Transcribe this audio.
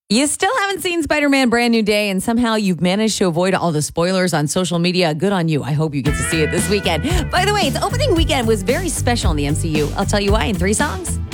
You still haven't seen Spider-Man Brand New Day, and somehow you've managed to avoid all the spoilers on social media. Good on you. I hope you get to see it this weekend. By the way, its opening weekend was very special in the MCU. I'll tell you why in 3 songs.